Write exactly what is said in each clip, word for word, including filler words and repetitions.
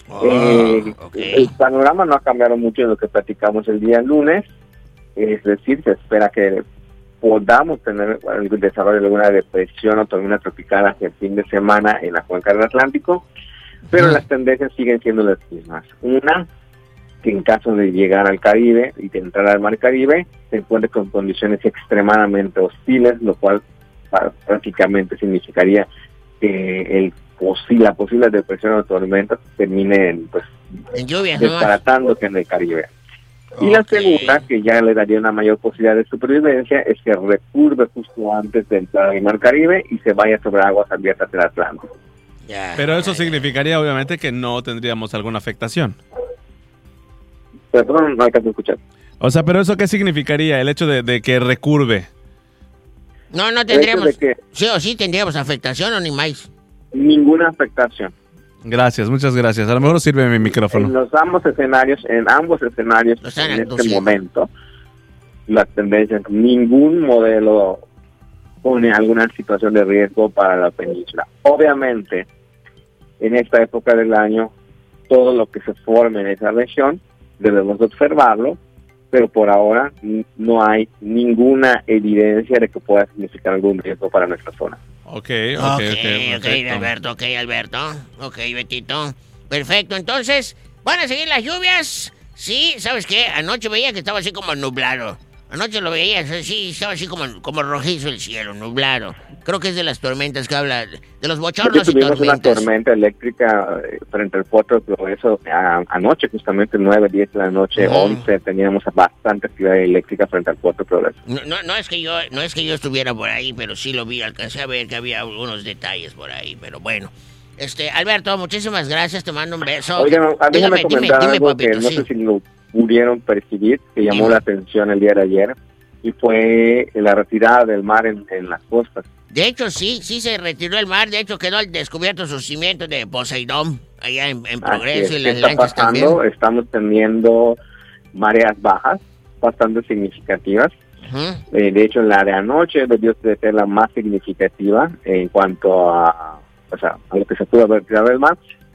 Oh, eh, okay. El panorama no ha cambiado mucho de lo que platicamos el día lunes, es decir, se espera que podamos tener el desarrollo de alguna depresión o tormenta tropical hacia el fin de semana en la cuenca del Atlántico, pero uh-huh. las tendencias siguen siendo las mismas. Una, que en caso de llegar al Caribe y de entrar al Mar Caribe, se encuentre con condiciones extremadamente hostiles, lo cual prácticamente significaría que el posi- la posible depresión o tormenta termine en, pues, en lluvias, desbaratándose en el Caribe. Y okay. la segunda, que ya le daría una mayor posibilidad de supervivencia, es que recurve justo antes de entrar al Mar Caribe y se vaya sobre aguas abiertas del Atlántico. Ya, Pero eso ya, significaría ya. obviamente que no tendríamos alguna afectación. Perdón, no hay que escuchar. O sea, pero ¿eso qué significaría? El hecho de, de que recurve. No, no tendríamos... Que sí o sí tendríamos afectación o ni más. Ninguna afectación. Gracias, muchas gracias. A lo mejor sirve mi micrófono. En los ambos escenarios, en ambos escenarios, en este momento, las tendencias, ningún modelo pone alguna situación de riesgo para la península. Obviamente, en esta época del año, todo lo que se forme en esa región, debemos observarlo, pero por ahora no hay ninguna evidencia de que pueda significar algún riesgo para nuestra zona. Ok, ok, ok, ok, okay Alberto, ok, Alberto, ok, Betito. Perfecto, entonces, ¿van a seguir las lluvias? Sí, ¿sabes qué? Anoche veía que estaba así como nublado. Anoche lo veía, sí, estaba así como, como rojizo el cielo, nublado. Creo que es de las tormentas que habla, de los bochornos y tormentas. Tuvimos una tormenta eléctrica frente al puerto de Progreso a, anoche, justamente nueve, diez de la noche, no. once, teníamos bastante actividad eléctrica frente al puerto de Progreso. No, no, no, es que yo, no es que yo estuviera por ahí, pero sí lo vi, alcancé a ver que había algunos detalles por ahí, pero bueno. Este, Alberto, muchísimas gracias, te mando un beso. Oigan, déjame comentar dime, algo dime, papito, que no sí. sé si lo pudieron percibir, que llamó dime. la atención el día de ayer, y fue la retirada del mar en, en las costas. De hecho, sí, sí se retiró el mar. De hecho, quedó al descubierto sus cimientos de Poseidón, allá en, en Progreso, y las está lanchas pasando? también. Estamos teniendo mareas bajas, bastante significativas. Uh-huh. Eh, de hecho, la de anoche debió de ser la más significativa en cuanto a, o sea, a lo que se pudo haber retirado del mar.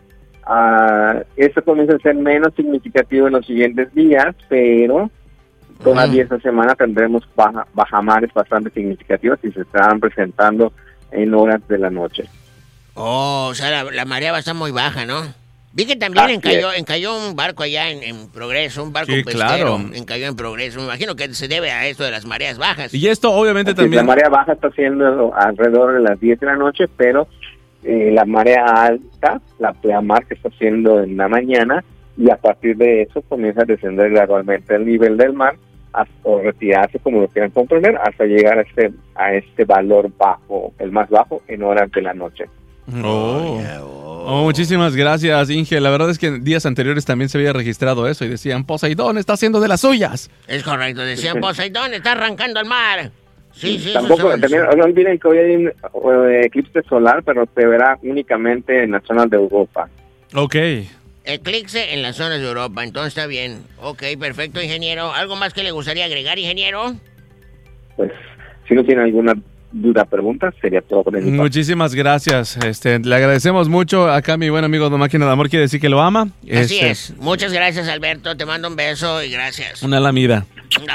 Uh, esto comienza a ser menos significativo en los siguientes días, pero todavía esta semana tendremos baja, bajamares bastante significativas y se estarán presentando en horas de la noche. Oh, o sea, la, la marea va a estar muy baja, ¿no? Vi que también encalló, encalló un barco allá en, en Progreso, un barco sí, pesquero, claro. encalló en Progreso. Me imagino que se debe a esto de las mareas bajas. Y esto obviamente Así también... La marea baja está siendo alrededor de las diez de la noche, pero eh, la marea alta, la pleamar, que está haciendo en la mañana, y a partir de eso comienza a descender gradualmente el nivel del mar, o retirarse, como lo quieran comprender, hasta llegar a este a este valor bajo, el más bajo, en horas de la noche. Oh. Oh, muchísimas gracias, Inge. La verdad es que en días anteriores también se había registrado eso y decían, Poseidón está haciendo de las suyas. Es correcto, decían, Poseidón está arrancando al mar. Sí, sí. Tampoco, también, no olviden que hoy hay un uh, eclipse solar, pero se verá únicamente en las zonas de Europa. Ok. Eclipse en las zonas de Europa, entonces está bien. Ok, perfecto, ingeniero. ¿Algo más que le gustaría agregar, ingeniero? Pues, si no tiene alguna duda, pregunta, sería todo por el mi parte. Muchísimas gracias. Este, le agradecemos mucho. Acá mi buen amigo de Máquina de Amor quiere decir que lo ama. Así este, es. Muchas gracias, Alberto. Te mando un beso y gracias. Una lamida.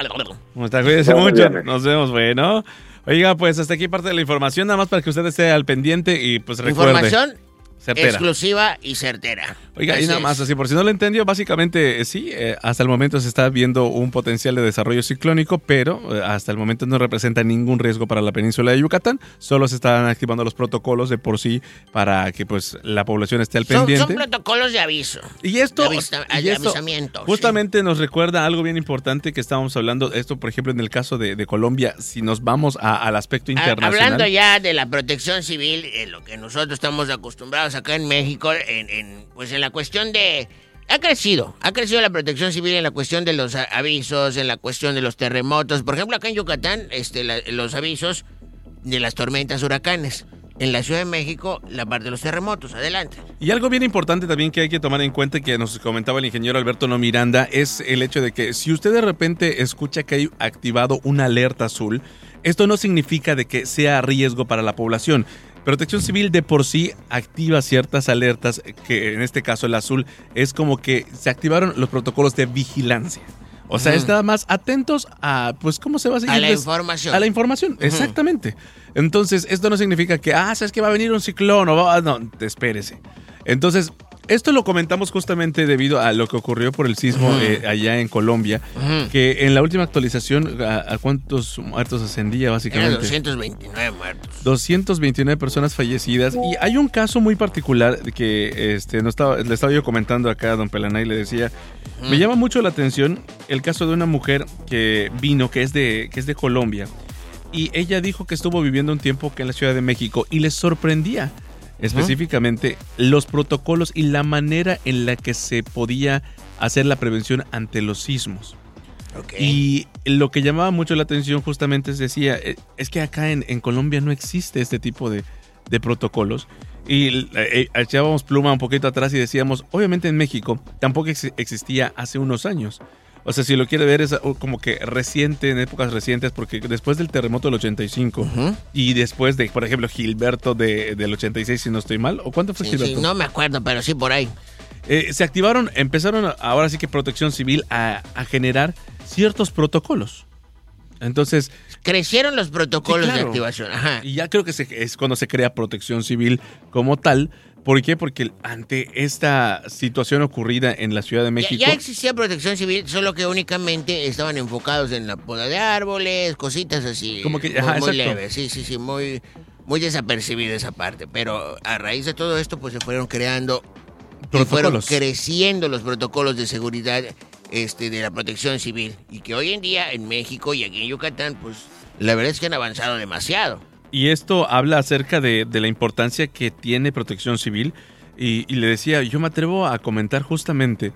Cuídese mucho. Nos vemos, bueno. Oiga, pues hasta aquí parte de la información, nada más para que usted esté al pendiente y pues recuerde. Información certera. Exclusiva y certera. Oiga, así y nada es. más, así por si no lo entendió, básicamente eh, sí, eh, hasta el momento se está viendo un potencial de desarrollo ciclónico, pero eh, hasta el momento no representa ningún riesgo para la península de Yucatán. Solo se están activando los protocolos de por sí para que pues la población esté al son, pendiente. Son protocolos de aviso. Y esto, de avisa, y de esto avisamiento, justamente sí. nos recuerda algo bien importante que estábamos hablando, esto por ejemplo en el caso de, de Colombia, si nos vamos a, al aspecto internacional. Hablando ya de la protección civil, en lo que nosotros estamos acostumbrados acá en México, En, en, pues en la cuestión de... Ha crecido, ha crecido la protección civil en la cuestión de los avisos, en la cuestión de los terremotos. Por ejemplo, acá en Yucatán, este, la, los avisos de las tormentas, huracanes. En la Ciudad de México, la parte de los terremotos. Adelante. Y algo bien importante también que hay que tomar en cuenta, que nos comentaba el ingeniero Alberto No Miranda, es el hecho de que si usted de repente escucha que hay activado una alerta azul, esto no significa de que sea riesgo para la población. Protección Civil de por sí activa ciertas alertas, que en este caso el azul es como que se activaron los protocolos de vigilancia. O sea, uh-huh. Estaban más atentos a, pues, ¿cómo se va a seguir? A la información. A la información, uh-huh. Exactamente. Entonces, esto no significa que, ah, sabes que va a venir un ciclón o va, no, espérese. Entonces, esto lo comentamos justamente debido a lo que ocurrió por el sismo uh-huh. eh, allá en Colombia, uh-huh. que en la última actualización, ¿a, a cuántos muertos ascendía básicamente? Era doscientos veintinueve muertos. doscientas veintinueve personas fallecidas. Y hay un caso muy particular que este, no estaba, le estaba yo comentando acá a don Pelanay, le decía, uh-huh. me llama mucho la atención el caso de una mujer que vino, que es de, que es de Colombia, y ella dijo que estuvo viviendo un tiempo que en la Ciudad de México y les sorprendía específicamente uh-huh. los protocolos y la manera en la que se podía hacer la prevención ante los sismos. Okay. Y lo que llamaba mucho la atención justamente es decía, es que acá en, en Colombia no existe este tipo de, de protocolos. Y eh, echábamos pluma un poquito atrás y decíamos, obviamente en México tampoco ex- existía hace unos años. O sea, si lo quiere ver es como que reciente, en épocas recientes, porque después del terremoto del ochenta y cinco uh-huh. y después de, por ejemplo, Gilberto de, del ochenta y seis, si no estoy mal, ¿o cuánto fue sí, Gilberto? Sí, no me acuerdo, pero sí por ahí. Eh, se activaron, empezaron ahora sí que Protección Civil a, a generar ciertos protocolos. Entonces... Crecieron los protocolos sí, claro. de activación. Ajá. Y ya creo que se, es cuando se crea Protección Civil como tal. ¿Por qué? Porque ante esta situación ocurrida en la Ciudad de México... Ya, ya existía Protección Civil, solo que únicamente estaban enfocados en la poda de árboles, cositas así. Como que, muy, ajá, muy leves, sí, sí, sí, muy, muy desapercibida esa parte. Pero a raíz de todo esto, pues se fueron creando... Y fueron creciendo los protocolos de seguridad este, de la Protección Civil. Y que hoy en día en México y aquí en Yucatán, pues la verdad es que han avanzado demasiado. Y esto habla acerca de, de la importancia que tiene Protección Civil. Y, y le decía, yo me atrevo a comentar justamente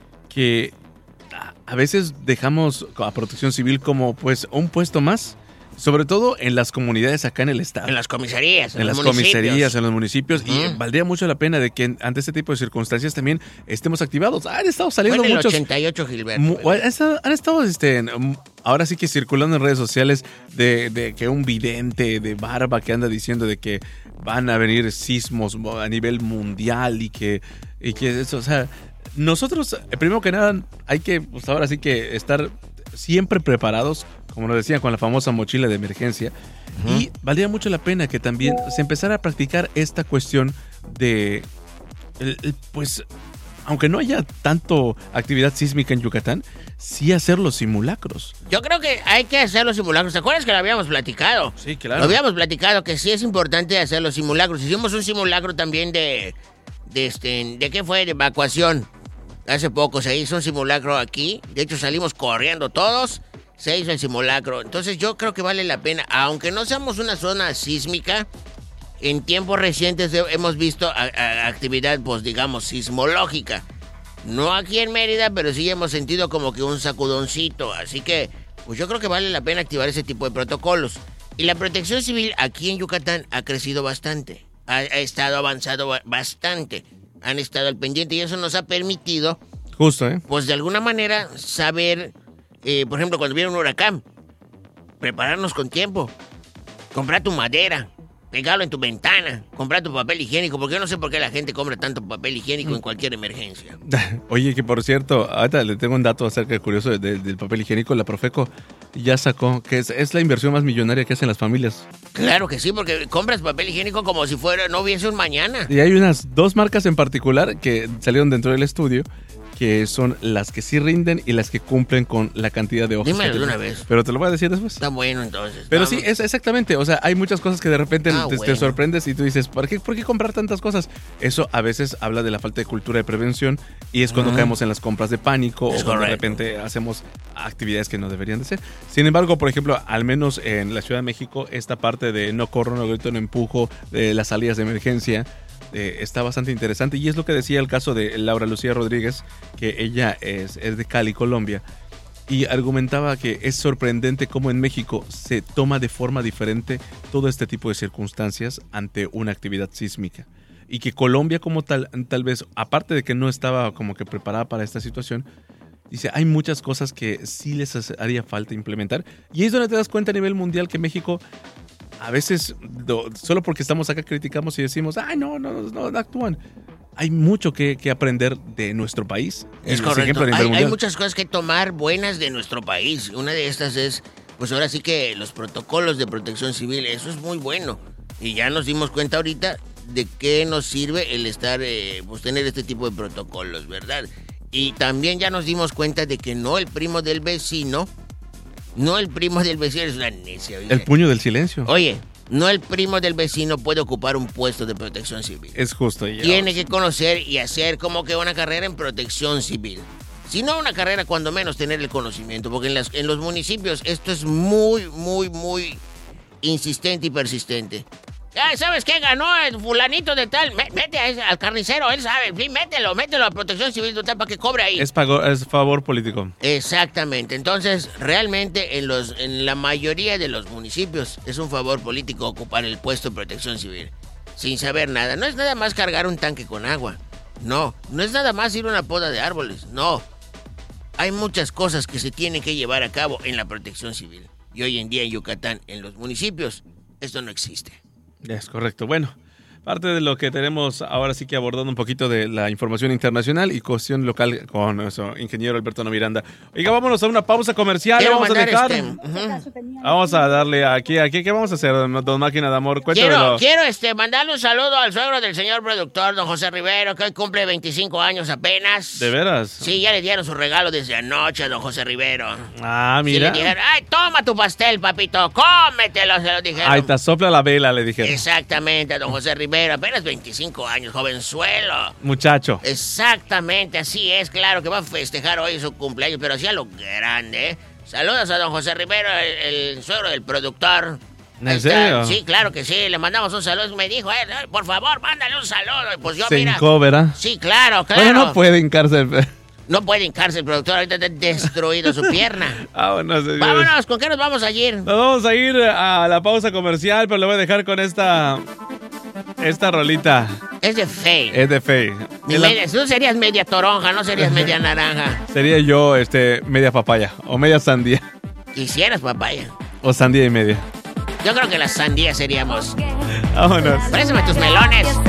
que a, a veces dejamos a Protección Civil como pues un puesto más. Sobre todo en las comunidades acá en el estado. En las comisarías, en, en los las municipios. comisarías, en los municipios. Uh-huh. Y valdría mucho la pena de que ante este tipo de circunstancias también estemos activados. Han estado saliendo Fue en el muchos... ochenta y ocho, Gilberto. Mu- han estado, han estado este, ahora sí que circulando en redes sociales de, de que un vidente de barba que anda diciendo de que van a venir sismos a nivel mundial y que, y que eso, o sea, nosotros, primero que nada, hay que, pues ahora sí que estar siempre preparados, como nos decían, con la famosa mochila de emergencia. Uh-huh. Y valdría mucho la pena que también se empezara a practicar esta cuestión de, el, el, pues, aunque no haya tanto actividad sísmica en Yucatán, sí hacer los simulacros. Yo creo que hay que hacer los simulacros. ¿Te acuerdas que lo habíamos platicado? Sí, claro. Lo habíamos platicado que sí es importante hacer los simulacros. Hicimos un simulacro también de, de, este, ¿de qué fue? De evacuación. Hace poco se hizo un simulacro aquí. De hecho, salimos corriendo todos. Se hizo el simulacro. Entonces, yo creo que vale la pena. Aunque no seamos una zona sísmica, en tiempos recientes hemos visto a, a actividad, pues, digamos, sismológica. No aquí en Mérida, pero sí hemos sentido como que un sacudoncito. Así que, pues, yo creo que vale la pena activar ese tipo de protocolos. Y la Protección Civil aquí en Yucatán ha crecido bastante. Ha, ha estado avanzado bastante. Han estado al pendiente y eso nos ha permitido, justo, ¿eh? pues de alguna manera saber, eh, por ejemplo, cuando viene un huracán, prepararnos con tiempo, comprar tu madera, pegarlo en tu ventana, comprar tu papel higiénico, porque yo no sé por qué la gente compra tanto papel higiénico en cualquier emergencia. Oye, que por cierto, ahorita le tengo un dato acerca de curioso de, de, del papel higiénico. La Profeco ya sacó que es, es la inversión más millonaria que hacen las familias. Claro que sí, porque compras papel higiénico como si fuera no hubiese un mañana. Y hay unas dos marcas en particular que salieron dentro del estudio, que son las que sí rinden y las que cumplen con la cantidad de hojas. Dímelo de una vez. Pero te lo voy a decir después. Está bueno, entonces. Pero vamos. sí, es exactamente. O sea, hay muchas cosas que de repente ah, te, bueno. te sorprendes y tú dices, ¿por qué, ¿por qué comprar tantas cosas? Eso a veces habla de la falta de cultura de prevención y es cuando uh-huh. caemos en las compras de pánico es o cuando de repente hacemos actividades que no deberían de ser. Sin embargo, por ejemplo, al menos en la Ciudad de México, esta parte de no corro, no grito, no empujo, de las salidas de emergencia, Eh, está bastante interesante y es lo que decía el caso de Laura Lucía Rodríguez, que ella es, es de Cali, Colombia, y argumentaba que es sorprendente cómo en México se toma de forma diferente todo este tipo de circunstancias ante una actividad sísmica y que Colombia como tal, tal vez, aparte de que no estaba como que preparada para esta situación, dice, hay muchas cosas que sí les haría falta implementar y es donde te das cuenta a nivel mundial que México a veces no, solo porque estamos acá criticamos y decimos, ay, no, no, no, no actúan. Hay mucho que, que aprender de nuestro país. Es correcto. Hay, hay muchas cosas que tomar buenas de nuestro país. Una de estas es, pues ahora sí que los protocolos de protección civil, eso es muy bueno. Y ya nos dimos cuenta ahorita de qué nos sirve el estar, eh, pues tener este tipo de protocolos, ¿verdad? Y también ya nos dimos cuenta de que no el primo del vecino, no el primo del vecino es una necia. ¿Oye? El puño del silencio. Oye, no el primo del vecino puede ocupar un puesto de protección civil. Es justo. Ya. Tiene que conocer y hacer como que una carrera en protección civil. Si no una carrera, cuando menos tener el conocimiento, porque en, las, en los municipios esto es muy, muy, muy insistente y persistente. ¿Sabes qué? Ganó el fulanito de tal. Mete a ese, al carnicero, él sabe. Sí, mételo, mételo a protección civil total para que cobre ahí. Es, pago, es favor político. Exactamente. Entonces, realmente en, los, en la mayoría de los municipios es un favor político ocupar el puesto de protección civil. Sin saber nada. No es nada más cargar un tanque con agua. No. No es nada más ir a una poda de árboles. No. Hay muchas cosas que se tienen que llevar a cabo en la protección civil. Y hoy en día en Yucatán, en los municipios, esto no existe. Es correcto. Bueno, parte de lo que tenemos ahora sí que abordando un poquito de la información internacional y cuestión local con nuestro ingeniero Alberto Miranda. Oiga, vámonos a una pausa comercial. Quiero vamos a dejar. Este, uh-huh. Vamos a darle aquí, aquí, ¿qué vamos a hacer, don Máquina de Amor? Cuéntamelo. Quiero, quiero este, mandarle un saludo al suegro del señor productor, don José Rivero, que hoy cumple veinticinco años apenas. ¿De veras? Sí, ya le dieron su regalo desde anoche a don José Rivero. Ah, mira. Sí, le dijeron, ay, toma tu pastel, papito, cómetelo, se lo dijeron. Ay, te sopla la vela, le dijeron. Exactamente, a don José Rivero, apenas veinticinco años, jovenzuelo. Muchacho. Exactamente, así es, claro, que va a festejar hoy su cumpleaños, pero así a lo grande, ¿eh? Saludos a don José Rivero, el, el suegro del productor. ¿En serio? Sí, claro que sí, le mandamos un saludo. Me dijo, eh, por favor, mándale un saludo. Y pues yo, Se mira. hincó, ¿verdad? Sí, claro, claro. Bueno, no puede hincarse. No puede hincarse el productor, ahorita está destruido su pierna. Vámonos, señores. Vámonos, ¿con qué nos vamos a ir? Nos vamos a ir a la pausa comercial, pero le voy a dejar con esta... Esta rolita. Es de Faye. Es de Faye. La... Tú serías media toronja, no serías media naranja. Sería yo, este, media papaya o media sandía. Quisieras papaya. O sandía y media. Yo creo que las sandías seríamos. Vámonos. Préstame tus melones.